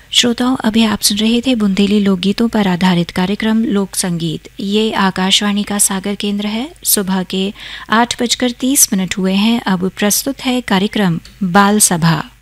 श्रोताओं, अभी आप सुन रहे थे बुंदेली लोकगीतों पर आधारित कार्यक्रम लोक संगीत। ये आकाशवाणी का सागर केंद्र है। सुबह के 8:30 हुए हैं। अब प्रस्तुत है कार्यक्रम बाल सभा।